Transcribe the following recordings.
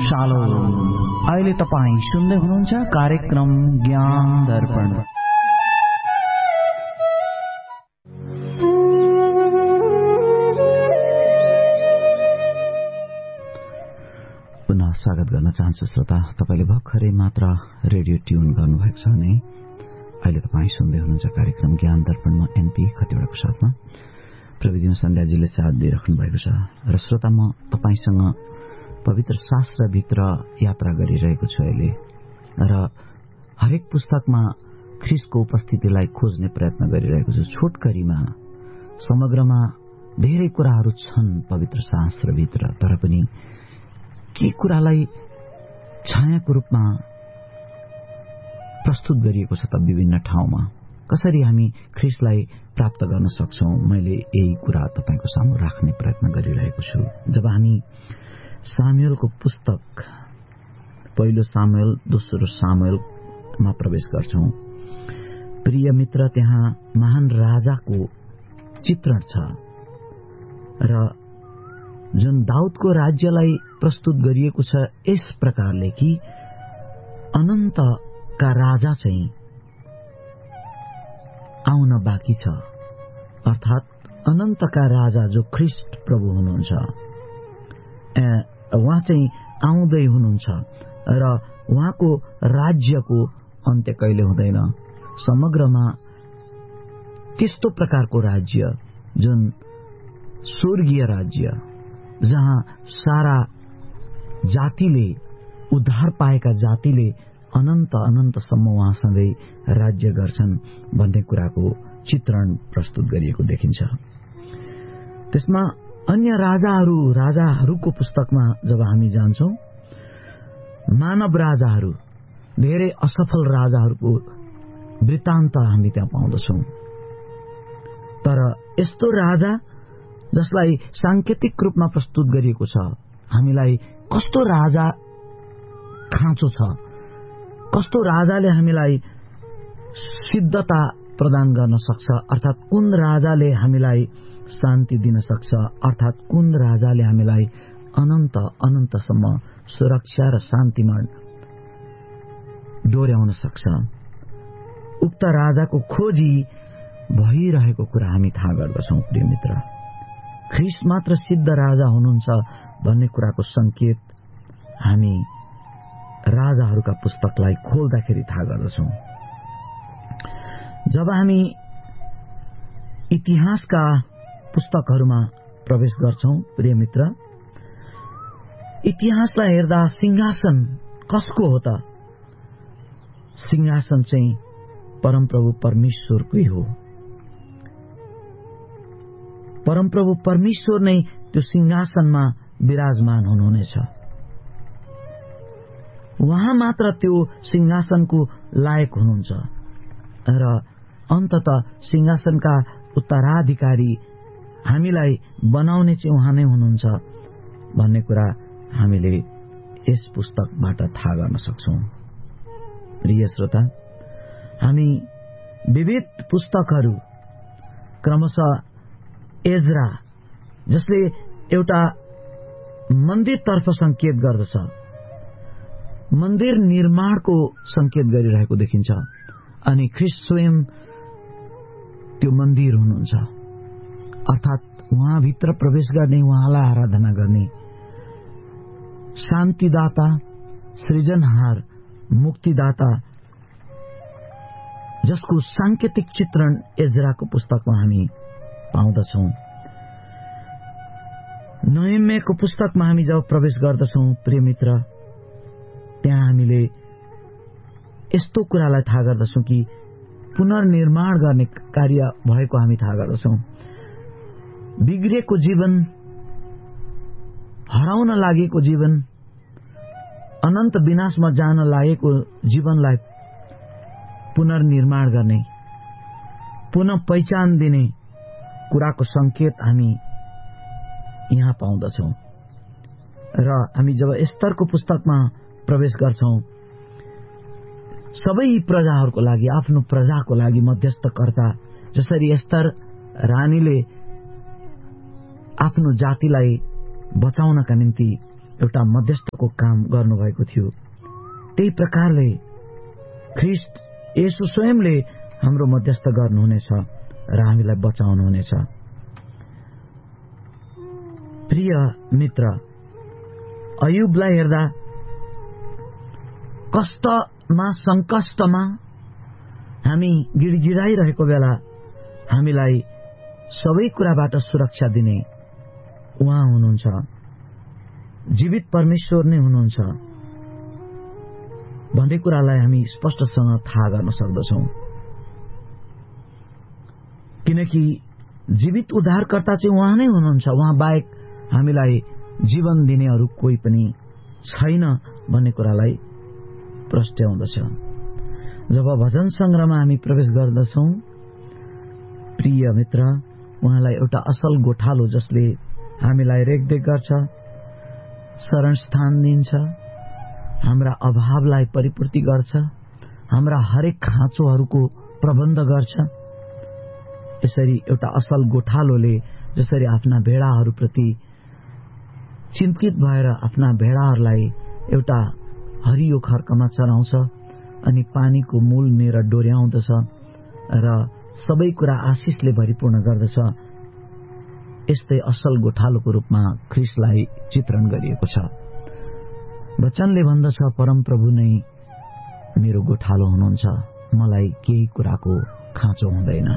Shalom. अहिले तपाईं सुन्दै हुनुहुन्छ कार्यक्रम ज्ञान दर्पण। पुनः स्वागत गर्न चाहन्छु श्रोता। तपाईले भर्खरै मात्र रेडियो ट्युन गर्नुभएको छ भने अहिले तपाईं सुन्दै हुनुहुन्छ कार्यक्रम ज्ञान दर्पणमा एनपी खतिवड़ाको साथमा प्रविधिमा सन्ध्याजीले साथ दिइराख्नु भएको छ। र श्रोता, म तपाईसँग पवित्र शास्त्रभित्र यात्रा गरिरहेको छु अहिले। र हरेक पुस्तकमा ख्रीष्टको उपस्थितिलाई खोज्ने प्रयत्न गरिरहेको छु। छोटकरीमा समग्रमा धेरै कुराहरू छन् पवित्र शास्त्रभित्र, तर पनि के कुरालाई छायाको रूपमा प्रस्तुत गरिएको छ त विभिन्न ठाउँमा। कसरी हामी ख्रीष्टलाई प्राप्त गर्न सक्छौं, मैले यही कुरा तपाईको सामु राख्ने प्रयत्न गरिरहेको छु। जब हामी सामुएलको पुस्तक पहिलो सामुएल, दोस्रो सामुएलमा प्रवेश गर्छौं, प्रिय मित्र, त्यहाँ महान राजाको चित्रण छ र जुन दाउदको राज्यलाई प्रस्तुत गरिएको छ यस प्रकारले कि अनन्तका राजा चाहिँ आउन बाँकी छ, अर्थात अनन्तका राजा जो ख्रीष्ट प्रभु हुनुहुन्छ उहाँ चाहिँ आउँदै हुनुहुन्छ र उहाँको राज्यको अन्त्य कहिले हुँदैन। समग्रमा त्यस्तो प्रकारको राज्य जुन स्वर्गीय राज्य, जहाँ सारा जातिले, उद्धार पाएका जातिले अनन्तसम्म उहाँसँगै राज्य गर्छन् भन्ने कुराको चित्रण प्रस्तुत गरिएको देखिन्छ। त्यसमा अन्य राजाहरूको पुस्तकमा जब हामी जान्छौं, मानव राजाहरू, धेरै असफल राजाहरूको वृत्तान्त हामी त्यहाँ पाउँदछौं। तर यस्तो राजा जसलाई सांकेतिक रूपमा प्रस्तुत गरिएको छ, हामीलाई कस्तो राजा खाँचो छ, कस्तो राजाले हामीलाई सिद्धता प्रदान गर्न सक्छ, अर्थात कुन राजाले हामीलाई शान्ति दिन सक्छ, अर्थात कुन राजाले हामीलाई अनन्तसम्म सुरक्षा र शान्तिमा डोर्याउन सक्छ। उक्त राजाको खोजी भइरहेको कुरा हामी थाहा गर्दछौं। प्रिय मित्र, ख्रीष्ट मात्र सिद्ध राजा हुनुहुन्छ भन्ने कुराको संकेत हामी राजाहरूका पुस्तकलाई खोल्दाखेरि थाहा गर्दछौं। जब हामी इतिहासका पुस्तकहरूमा प्रवेश गर्छौं, प्रिय मित्र, इतिहासलाई हेर्दा सिंहासन कसको हो त? सिंहासन चाहिँ परमप्रभु परमेश्वरकै हो। परमप्रभु परमेश्वर नै त्यो सिंहासनमा विराजमान हुनुहुनेछ। उहाँ मात्र त्यो सिंहासनको लायक हुनुहुन्छ र अन्ततः सिंहासनका उत्तराधिकारी हामीलाई बनाउने चाहिँ उहाँ नै हुनुहुन्छ भन्ने कुरा हामीले यस पुस्तकबाट थाहा गर्न सक्छौं। प्रिय श्रोता, हामी विविध पुस्तकहरू क्रमशः एज्रा, जसले एउटा मन्दिरतर्फ संकेत गर्दछ, मन्दिर निर्माणको संकेत गरिरहेको देखिन्छ, अनि ख्रीष्ट स्वयं त्यो मन्दिर हुनुहुन्छ, अर्थात उहाँभित्र प्रवेश गर्ने, उहाँलाई आराधना गर्ने, शान्तिदाता, सृजनहार, मुक्तिदाता, जसको सांकेतिक चित्रण एज्राको पुस्तकमा हामी पाउँदछौं। नहम्याको पुस्तकमा हामी जब प्रवेश गर्दछौं, प्रिय मित्र, त्यहाँ हामीले यस्तो कुरालाई थाहा गर्दछौं कि पुनर्निर्माण गर्ने कार्य भएको हामी थाहा गर्दछौं। बिग्रिएको जीवन, हराउन लागेको जीवन, अनन्त विनाशमा जान लागेको जीवनलाई पुनर्निर्माण गर्ने, पुनः पहिचान दिने कुराको संकेत हामी यहाँ पाउँदछौं। र हामी जब एस्तरको पुस्तकमा प्रवेश गर्छौं, सबै प्रजाहरूको लागि, आफ्नो प्रजाको लागि मध्यस्थकर्ता, जसरी एस्तर रानीले आफ्नो जातिलाई बचाउनका निम्ति एउटा मध्यस्थको काम गर्नुभएको थियो। त्यही प्रकारले ख्रीष्ट येशू स्वयंले हाम्रो मध्यस्थ गर्नुहुनेछ र हामीलाई बचाउनुहुनेछ। प्रिय मित्र, अयुबलाई हेर्दा कष्टमा संकष्टमा हामी गिडगिडाइरहेको बेला हामीलाई सबै कुराबाट सुरक्षा दिने उहाँ हुनुहुन्छ। जीवित परमेश्वर नै हुनुहुन्छ भन्ने कुरालाई हामी स्पष्टसँग थाहा गर्न सक्दछौं, किनकि जीवित उद्धारकर्ता चाहिँ उहाँ नै हुनुहुन्छ। उहाँ बाहेक हामीलाई जीवन दिने अरू कोही पनि छैन भन्ने कुरालाई प्रस्ट्याउँदछ। जब भजन संग्रहमा हामी प्रवेश गर्दछौं, प्रिय मित्र, उहाँलाई एउटा असल गोठालो जसले हामीलाई रेखदेख गर्छ, शरण स्थान दिन्छ, हाम्रा अभावलाई परिपूर्ति गर्छ, हाम्रा हरेक खाँचोहरूको प्रबन्ध गर्छ। यसरी एउटा असल गोठालोले जसरी आफ्ना भेडाहरूप्रति चिन्तित भएर आफ्ना भेडाहरूलाई एउटा हरियो खर्कमा चराउँछ अनि पानीको मूलमेर डोर्याउँदछ र सबै कुरा आशिषले भरिपूर्ण गर्दछ, यस्तै असल गोठालोको रूपमा ख्रीष्टलाई चित्रण गरिएको छ। वचनले भन्दछ, परमप्रभु नै मेरो गोठालो हुनुहुन्छ, मलाई केही कुराको खाँचो हुँदैन।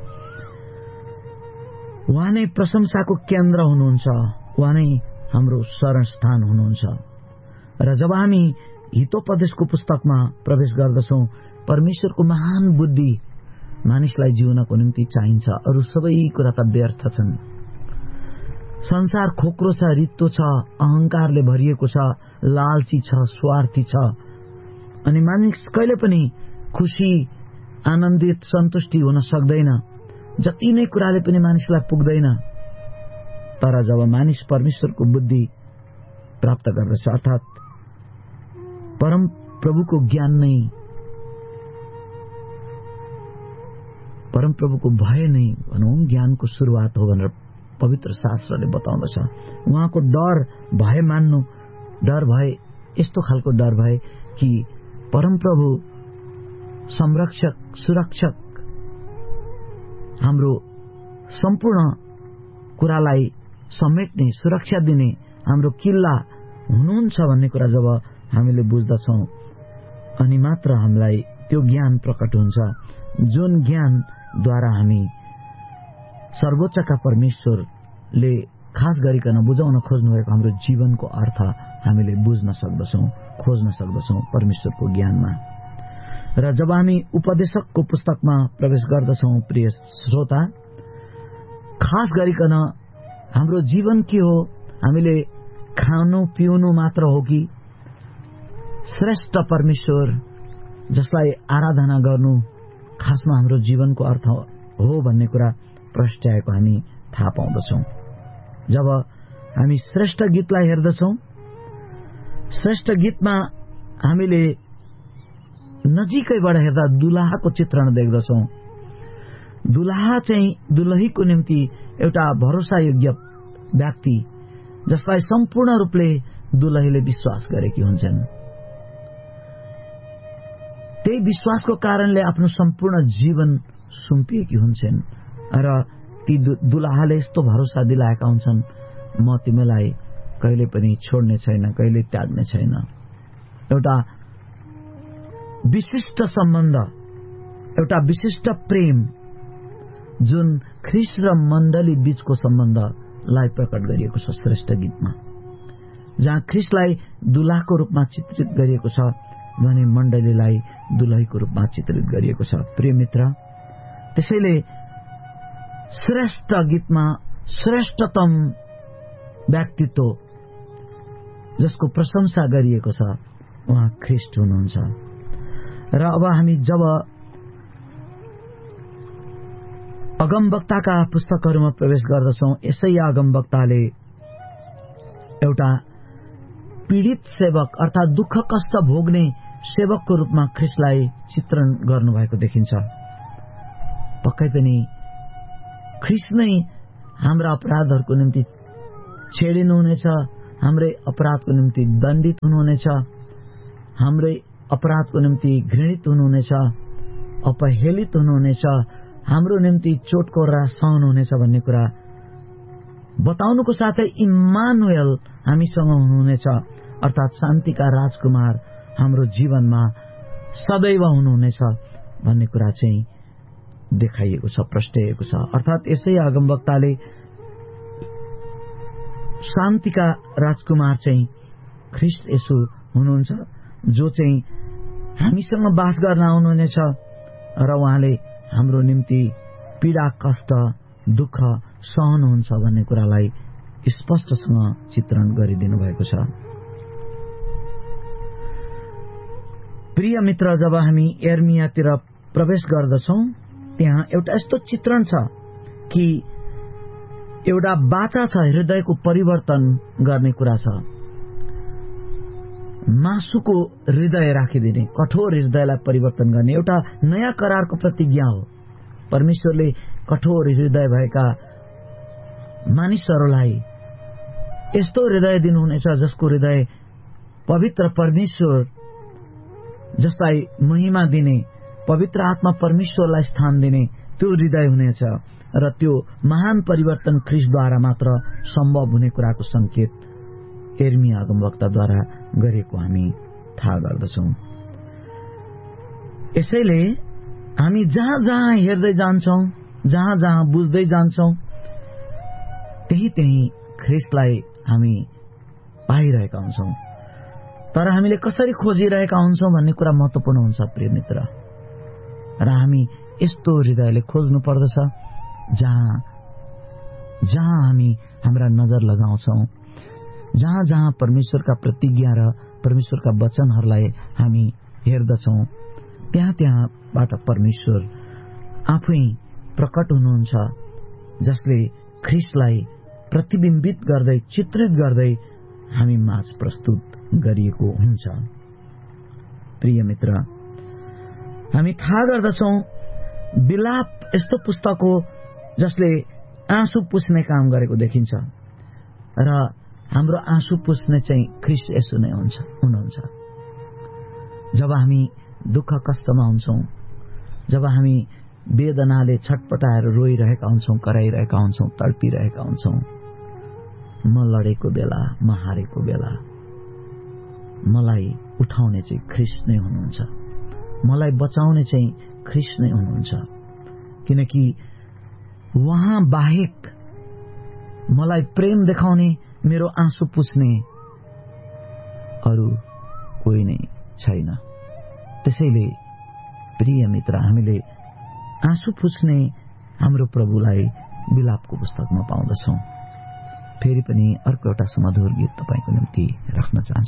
उहाँ नै प्रशंसाको केन्द्र हुनुहुन्छ, उहाँ नै हाम्रो शरणस्थान हुनुहुन्छ। र जब हामी हितोपदेशको पुस्तकमा प्रवेश गर्दछौं, परमेश्वरको महान बुद्धि मानिसलाई जिउनको निम्ति चाहिन्छ, अरू सबै कुरा त व्यर्थ छन्। संसार खोक्रो छ, रित्तो छ, अहंकारले भरिएको छ, लालची छ, स्वार्थी छ, अनि मानिस कहिले पनि खुशी, आनन्दित, सन्तुष्टि हुन सक्दैन। जति नै कुराले पनि मानिसलाई पुग्दैन। तर जब मानिस परमेश्वरको बुद्धि प्राप्त गर्दछ, अर्थात परम प्रभुको ज्ञान नै, परमप्रभुको भय नै भनौं ज्ञानको सुरुवात हो भनेर पवित्र शास्त्रले बताउँदछ। उहाँको डर भय मान्नु, डर भय यस्तो खालको डर भए कि परमप्रभु संरक्षक, सुरक्षक, हाम्रो सम्पूर्ण कुरालाई समेट्ने, सुरक्षा दिने हाम्रो किल्ला हुनुहुन्छ भन्ने कुरा जब हामीले बुझ्दछौं, अनि मात्र हामीलाई त्यो ज्ञान प्रकट हुन्छ, जुन ज्ञानद्वारा हामी सर्वोच्चका परमेश्वरले खास गरिकन बुझाउन खोज्नुभएको हाम्रो जीवनको अर्थ हामीले बुझ्न सक्दछौं, खोज्न सक्दछौं परमेश्वरको ज्ञानमा। र जब हामी उपदेशकको पुस्तकमा प्रवेश गर्दछौं, प्रिय श्रोता, खास गरिकन हाम्रो जीवन के हो, हामीले खानु पिउनु मात्र हो कि श्रेष्ठ परमेश्वर जसलाई आराधना गर्नु खासमा हाम्रो जीवनको अर्थ हो भन्ने कुरा प्रस्ट्याएको हामी थाहा पाउँदछौं। जब हामी श्रेष्ठ गीतलाई हेर्दछौं, श्रेष्ठ गीतमा हामीले नजिकैबाट हेर्दा दुलहाको चित्रण देख्दछौं। दुलहा चाहिँ दुलहीको निम्ति एउटा भरोसायोग्य व्यक्ति जसलाई सम्पूर्ण रूपले दुलहीले विश्वास गरेकी हुन्छन्। त्यही विश्वासको कारणले आफ्नो सम्पूर्ण जीवन सुम्पिएकी हुन्छन् र ती दुलहाले यस्तो भरोसा दिलाएका हुन्छन्, म तिमीलाई कहिले पनि छोड्ने छैन, कहिले त्याग्ने छैन। एउटा विशिष्ट सम्बन्ध, एउटा विशिष्ट प्रेम जुन ख्रीष्ट र मण्डली बीचको सम्बन्धलाई प्रकट गरिएको छ श्रेष्ठ गीतमा, जहाँ ख्रीष्टलाई दुलहाको रूपमा चित्रित गरिएको छ भने मण्डलीलाई दुलहीको रूपमा चित्रित गरिएको छ। प्रिय मित्र, त्यसैले श्रेष्ठ गीतमा श्रेष्ठतम व्यक्तित्व जसको प्रशंसा गरिएको छ उहाँ ख्रीष्ट हुनुहुन्छ। र अब हामी जब अगमवक्ताका पुस्तकहरूमा प्रवेश गर्दछौं, यसैया अगमवक्ताले एउटा पीडित सेवक अर्थात दुःख कष्ट भोग्ने सेवकको रूपमा ख्रीष्टलाई चित्रण गर्नुभएको देखिन्छ। पक्कै पनि ख्रीष्ट नै हाम्रा अपराधहरूको निम्ति छेडिनुहुनेछ, हाम्रै अपराधको निम्ति दण्डित हुनुहुनेछ, हाम्रै अपराधको निम्ति घृणित हुनुहुनेछ, अपहेलित हुनुहुनेछ, हाम्रो निम्ति चोटकोरा सहनुहुनेछ भन्ने कुरा बताउनुको साथै इम्मानुएल हामीसँग हुनुहुनेछ, अर्थात शान्तिका राजकुमार हाम्रो जीवनमा सदैव हुनुहुनेछ भन्ने कुरा चाहिँ देखाइएको छ, प्रष्टाइएको छ। अर्थात यसै अगमवक्ताले शान्तिका राजकुमार चाहिँ ख्रीष्ट येशू हुनुहुन्छ, जो चाहिँ हामीसँग बास गर्न आउनुहुनेछ र उहाँले हाम्रो निम्ति पीडा, कष्ट, दुःख सहनुहुन्छ भन्ने कुरालाई स्पष्टसँग चित्रण गरिदिनु भएको छ। प्रिय मित्र, जब हामी यर्मियातिर प्रवेश गर्दछौं त्यहाँ एउटा यस्तो चित्रण छ कि एउटा बाचा छ हृदयको परिवर्तन गर्ने कुरा छ। मासुको हृदय राखिदिने, कठोर हृदयलाई परिवर्तन गर्ने एउटा नयाँ करारको प्रतिज्ञा हो। परमेश्वरले कठोर हृदय भएका मानिसहरूलाई यस्तो हृदय दिनुहुनेछ जसको हृदय पवित्र परमेश्वर जसलाई महिमा दिने, पवित्र आत्मा परमेश्वरलाई स्थान दिने त्यो हृदय हुनेछ र त्यो महान परिवर्तन ख्रीष्टद्वारा मात्र सम्भव हुने कुराको संकेत यर्मिया अगमवक्ताद्वारा गरेको हामी थाहा गर्दछौं। यसैले हामी जहाँ जहाँ हेर्दै जान्छौं, जहाँ जहाँ बुझ्दै जान्छौं, त्यही त्यही ख्रीष्टलाई हामी पाइरहेका हुन्छौं। तर हामीले कसरी खोजिरहेका हुन्छौं भन्ने कुरा महत्त्वपूर्ण हुन्छ प्रिय मित्र। र हामी यस्तो हृदयले खोज्नु पर्दछ जहाँ जहाँ हामी हाम्रा नजर लगाउँछौं, जहाँ जहाँ परमेश्वरका प्रतिज्ञा र परमेश्वरका वचनहरूलाई हामी हेर्दछौं, त्यहाँ त्यहाँबाट परमेश्वर आफै प्रकट हुनुहुन्छ, जसले ख्रीष्टलाई प्रतिबिम्बित गर्दै, चित्रित गर्दै हामी माझ प्रस्तुत गरिएको हुन्छ। प्रिय मित्र, हामी थाहा गर्दछौं विलाप यस्तो पुस्तक हो जसले आँसु पुस्ने काम गरेको देखिन्छ र हाम्रो आँसु पुस्ने चाहिँ ख्रीष्ट येशू नै हुनुहुन्छ। जब हामी दुःख कष्टमा हुन्छौं, जब हामी वेदनाले छटपटाएर रोइरहेका हुन्छौं, कराइरहेका हुन्छौं, तडपिरहेका हुन्छौं, म लडेको बेला, म हारेको बेला मलाई उठाउने चाहिँ ख्रीष्ट नै हुनुहुन्छ, मलाई बचाउने चाहिँ ख्रीष्ट नै हुनुहुन्छ। किनकि उहाँ बाहेक मलाई प्रेम देखाउने, मेरो आँसु पुस्ने अरू कोही नै छैन। त्यसैले प्रिय मित्र, हामीले आँसु पुस्ने हाम्रो प्रभुलाई विलापको पुस्तकमा पाउँदछौं। फेरि पनि अर्को एउटा सुमधुर गीत तपाईको निम्ति राख्न चाहन्छु।